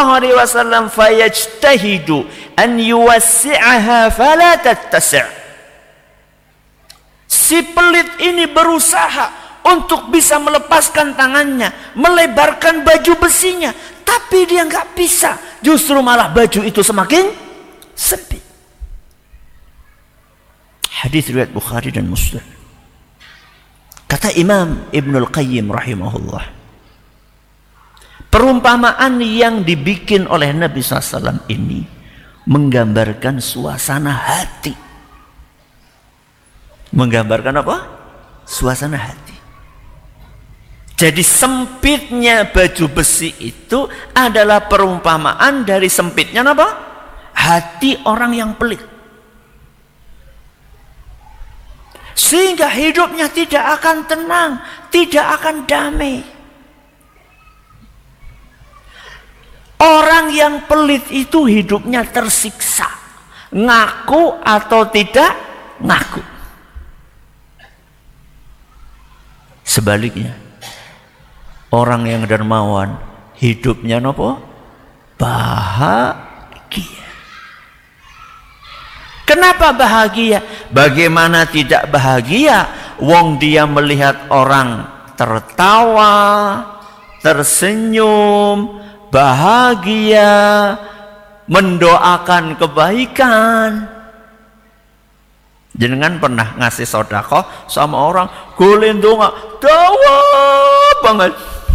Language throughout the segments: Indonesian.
sallallahu alaihi wasallam fayajtahidu an yuwassi'aha fala tattasi'. Si pelit ini berusaha untuk bisa melepaskan tangannya, melebarkan baju besinya, tapi dia nggak bisa. Justru malah baju itu semakin sempit. Hadis riwayat Bukhari dan Muslim. Kata Imam Ibnul Qayyim rahimahullah, perumpamaan yang dibikin oleh Nabi SAW ini menggambarkan suasana hati. Menggambarkan apa? Suasana hati. Jadi sempitnya baju besi itu adalah perumpamaan dari sempitnya apa? Hati orang yang pelit. Sehingga hidupnya tidak akan tenang, tidak akan damai. Orang yang pelit itu hidupnya tersiksa, ngaku atau tidak ngaku. Sebaliknya, orang yang dermawan hidupnya nopo? Bahagia. Kenapa bahagia? Bagaimana tidak bahagia? Wong dia melihat orang tertawa, tersenyum, bahagia, mendoakan kebaikan. Jenengan pernah ngasih sedekah sama orang, golin donga, dawa banget.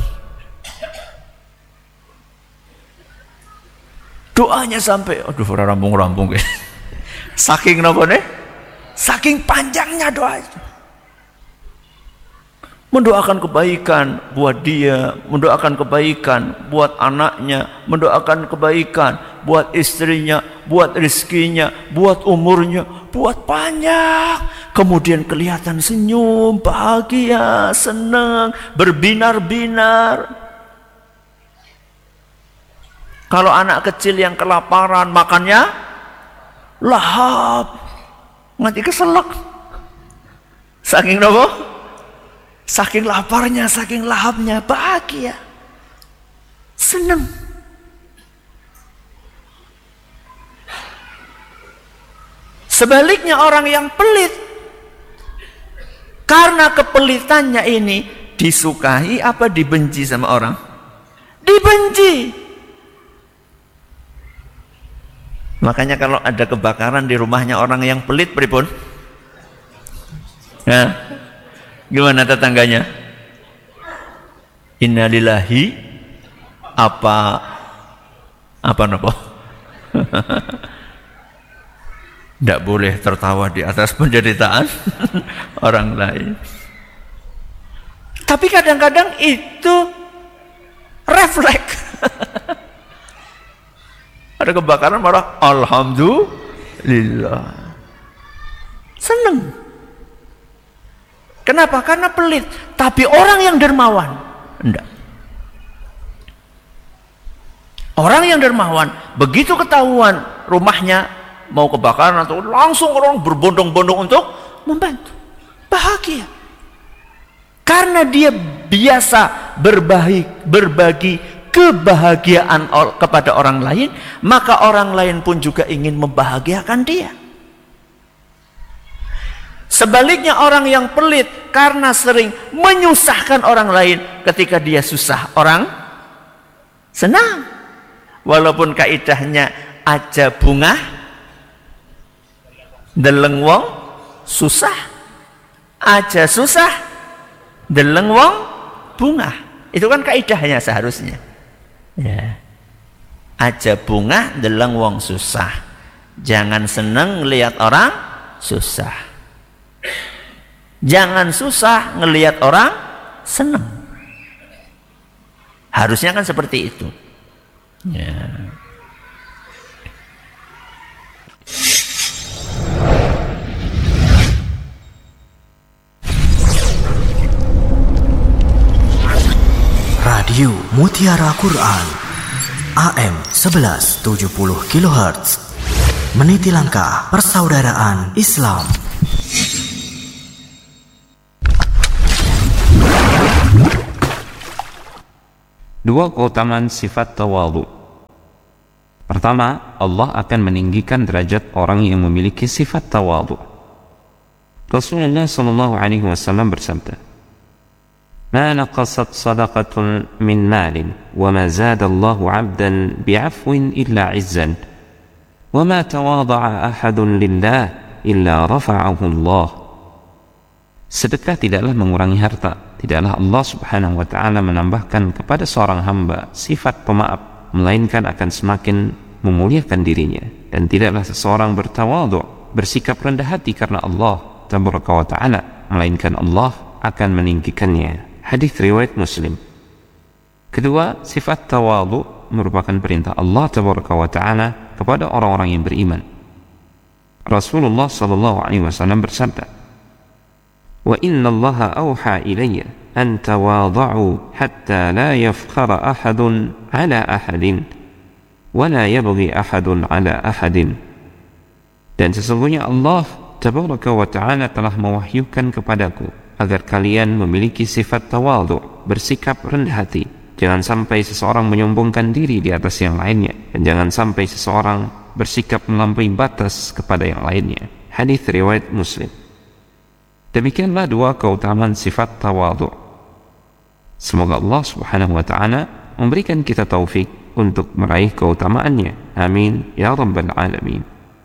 Doanya sampai, aduh rambung-rambung. Saking napa nih? Saking panjangnya doa itu. Mendoakan kebaikan buat dia, mendoakan kebaikan buat anaknya, mendoakan kebaikan buat istrinya, buat rezekinya, buat umurnya, buat banyak. Kemudian kelihatan senyum, bahagia, senang, berbinar-binar. Kalau anak kecil yang kelaparan makannya lahap, nanti keselak. Saking apa? Saking laparnya, saking lahapnya, bahagia, senang. Sebaliknya orang yang pelit, karena kepelitannya ini disukai apa dibenci sama orang? Dibenci. Makanya kalau ada kebakaran di rumahnya orang yang pelit, pripun? Nah, gimana tetangganya? Innalillahi apa napa? Tidak boleh tertawa di atas penderitaan orang lain. Tapi kadang-kadang itu refleks. Ada kebakaran marah, alhamdulillah, seneng. Kenapa? Karena pelit. Tapi orang yang dermawan enggak. Orang yang dermawan begitu ketahuan rumahnya mau kebakaran atau langsung orang berbondong-bondong untuk membantu, bahagia. Karena dia biasa berbagi kebahagiaan kepada orang lain, maka orang lain pun juga ingin membahagiakan dia. Sebaliknya orang yang pelit karena sering menyusahkan orang lain, ketika dia susah orang senang. Walaupun kaidahnya aja bunga deleng wong susah, aja susah deleng wong bunga. Itu kan kaidahnya seharusnya. Ya. Aja bunga deleng wong susah. Jangan seneng ngelihat orang susah. Jangan susah ngelihat orang seneng. Harusnya kan seperti itu. Ya. Radio Mutiara Quran AM 1170 kHz, meniti langkah persaudaraan Islam. Dua keutamaan sifat tawadhu. Pertama, Allah akan meninggikan derajat orang yang memiliki sifat tawadhu. Rasulullah sallallahu alaihi wasallam bersabda, "Ma naqasat sadaqatun min malin wa ma zada Allahu 'abdan bi'afwin illa 'izzan wa ma tawadha'a ahadun lillah illa rafa'ahu Allah." Sedekah tidaklah mengurangi harta, tidaklah Allah subhanahu wa ta'ala menambahkan kepada seorang hamba sifat pemaaf, melainkan akan semakin memuliakan dirinya. Dan tidaklah seseorang bertawadhu, bersikap rendah hati karena Allah tabaraka wa ta'ala, melainkan Allah akan meninggikannya. Hadis riwayat Muslim. Kedua, sifat tawadhu merupakan perintah Allah tabaraka wa ta'ala kepada orang-orang yang beriman. Rasulullah sallallahu alaihi wasallam bersabda, "Wa inna Allaha awha ilayya an tawadhu hatta la yafkhara ahadun ala ahadin wa la yabghi ahadun ala ahadin." Dan sesungguhnya Allah tabaraka wa ta'ala telah mewahyukan kepadaku agar kalian memiliki sifat tawadhu, bersikap rendah hati. Jangan sampai seseorang menyombongkan diri di atas yang lainnya, dan jangan sampai seseorang bersikap melampaui batas kepada yang lainnya. Hadis riwayat Muslim. Demikianlah dua keutamaan sifat tawadhu. Semoga Allah subhanahu wa ta'ala memberikan kita taufik untuk meraih keutamaannya. Amin ya rabbal alamin.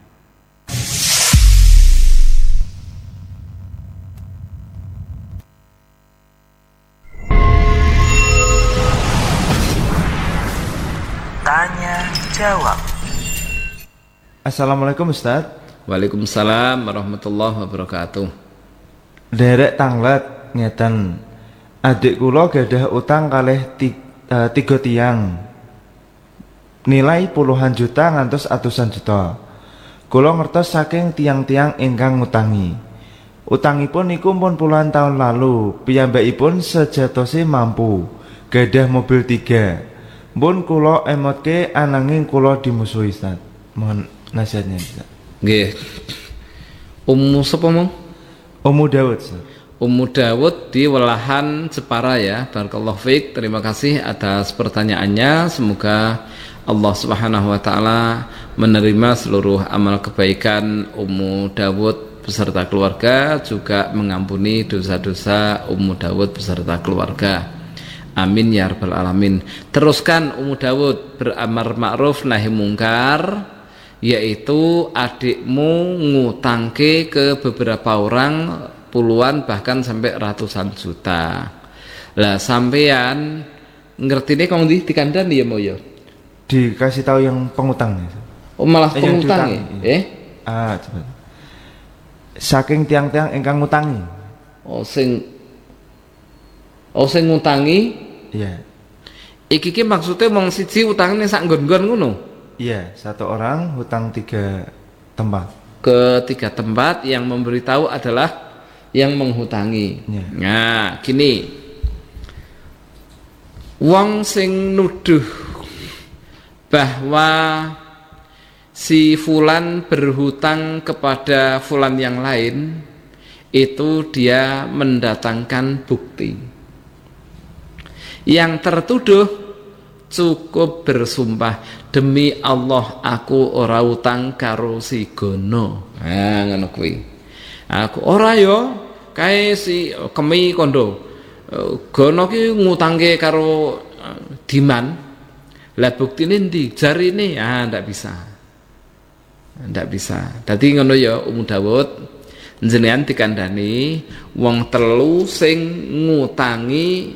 Tanya jawab. Assalamualaikum Ustaz. Waalaikumsalam warahmatullahi wabarakatuh. Derek tanglet ngeten. Adik kula gadah utang kalih tiga tiang. Nilai puluhan juta ngantos atusan juta. Kula ngertos saking tiang-tiang ingkang ngutangi. Utangipun niku pun puluhan tahun lalu. Piyambakipun sejatose mampu. Gadah mobil 3. Pun kula emotke ananging kula dimusuhi Ustaz. Mohon nasihatnya Ustaz. Nggih. Ummu sapa mong? Ummu Daud Ustaz. Ummu Dawud di Welahan Jepara ya. Barakallahu fiik. Terima kasih atas pertanyaannya. Semoga Allah Subhanahu wa taala menerima seluruh amal kebaikan Ummu Dawud beserta keluarga, juga mengampuni dosa-dosa Ummu Dawud beserta keluarga. Amin ya rabbal alamin. Teruskan Ummu Dawud beramar ma'ruf nahi mungkar, yaitu adikmu ngutangke ke beberapa orang puluhan bahkan sampai ratusan juta. Lah sampean ngertine kong dikandani ya moyo. Dikasih tahu yang pengutangnya. Oh malah pengutang ya? Coba. Saking tiang-tiang ingkang ngutangi. Oh sing ngutangi. Iya. Iki ki maksudnya wong siji utangane sak nggon-nggon ngono. Iya, satu orang hutang 3 tempat. Ke 3 tempat, yang memberitahu adalah yang menghutangi. Iya. Nah, gini. Wong sing nuduh bahwa si fulan berhutang kepada fulan yang lain, itu dia mendatangkan bukti. Yang tertuduh cukup bersumpah, demi Allah aku ora utang karo si Gono. Nah ngono kuwi. Aku ora yo kae si Kemi kondo. Gono ki ngutangke karo Diman. Lah buktine ndi? Jarine ndak bisa. Ndak bisa. Dadi ngono ya Ummu Dawud, jenengan dikandani wong telu sing ngutangi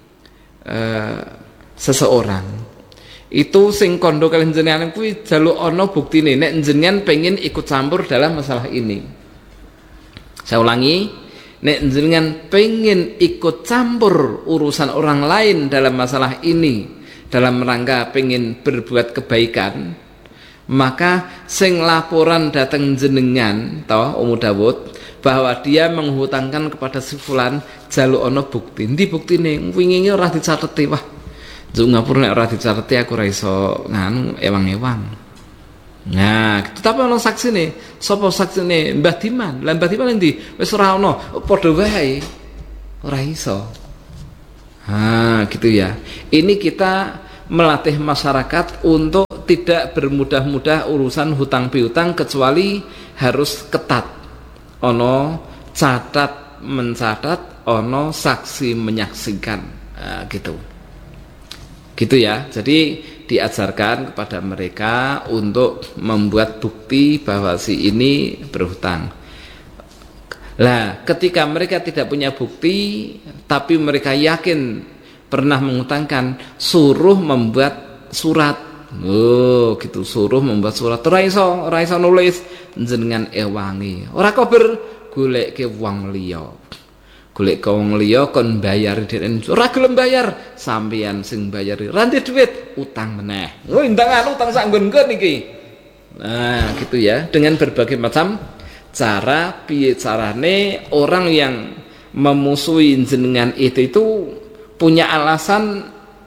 seseorang. Itu sing kondo kalian jenengan kuwi jaluk ana buktine nek jenengan pengen ikut campur dalam masalah ini. Saya ulangi, nek jenengan pengen ikut campur urusan orang lain dalam masalah ini, dalam rangka pengen berbuat kebaikan, maka sing laporan datang jenengan toh Ummu Dawud bahwa dia menghutangkan kepada si fulan, jaluk ana bukti. Endi buktine? Wingi ora dicateti. Wah, njuk ngapura nek ora dicateti aku ora iso nganu ewang-ewang. Nah, tapi ana saksine. Sapa saksine? Mbah Diman. Lah Mbah Diman endi? Wis ora ana, padha wae. Ora iso. Gitu ya. Ini kita melatih masyarakat untuk tidak bermudah-mudah urusan hutang piutang kecuali harus ketat. Ono catat mencatat, ono saksi menyaksikan. Nah, gitu ya. Jadi diajarkan kepada mereka untuk membuat bukti bahwa si ini berhutang. Lah, ketika mereka tidak punya bukti tapi mereka yakin pernah mengutangkan, suruh membuat surat. Oh, gitu, suruh membuat surat. Ora iso nulis jenengan ewangi. Ora kober goleke wong liya. Golek wong liya kon bayar dhewe. Ora gelem bayar, sampeyan sing bayari. Ra ndek dhuwit, utang meneh. Oh, intangan utang sak nggon-nggon iki. Nah, gitu ya. Dengan berbagai macam cara, piye carane orang yang memusuhi jenengan itu punya alasan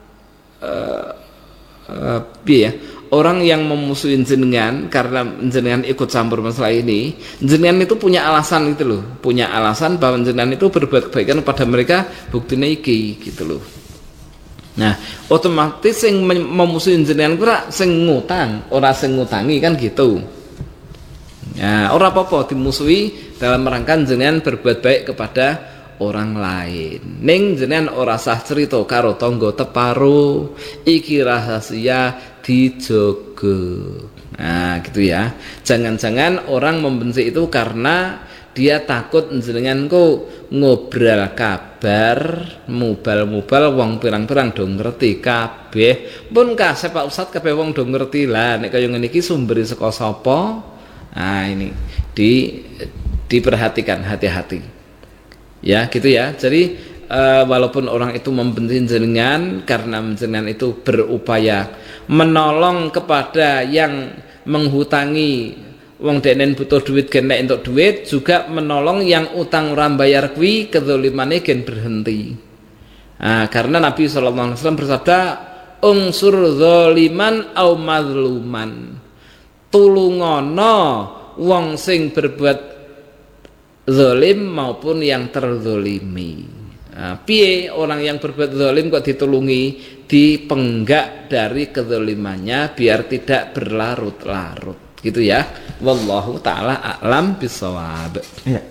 piye ya? Orang yang memusuhi jenengan karena jenengan ikut campur masalah ini, jenengan itu punya alasan gitu loh, punya alasan bahwa jenengan itu berbuat kebaikan kepada mereka, buktinya iki gitu loh. Nah, otomatis yang memusuhi jenengan kira sing ngutang, ora sing ngutangi kan gitu. Ya, ora apa-apa dimusuhi dalam rangka jenengan berbuat baik kepada orang lain. Ning jenengan ora sah cerita karo tangga teparo, iki rahasia dijogo. Nah, gitu ya. Jangan-jangan orang membenci itu karena dia takut jenengan kok ngobrol kabar mubal-mubal wong pirang-pirang dong ngerti kabeh. Pun kasih Pak Ustadz kabeh wong dong ngerti lah nek kaya ngene iki sumbere saka sapa. Nah, ini diperhatikan hati-hati. Ya, gitu ya. Jadi walaupun orang itu membenci jenengan karena jenengan itu berupaya menolong kepada yang menghutangi wong denen butuh duit gen nek entuk duit, juga menolong yang utang ora bayar kuwi kedzalimane gen berhenti. Nah, karena Nabi sallallahu alaihi wasallam bersabda, "Unsur zaliman au mazluman." Tulungono wong sing berbuat zalim maupun yang terzalimi. Nah, piye orang yang berbuat zalim kok ditulungi, dipenggak dari kezalimannya biar tidak berlarut-larut. Gitu ya. Wallahu taala a'lam bissawab. Iya.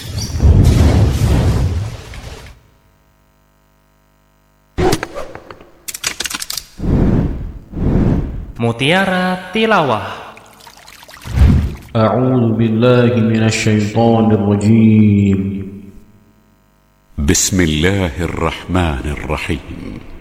Mutiara Tilawah. أعوذ بالله من الشيطان الرجيم بسم الله الرحمن الرحيم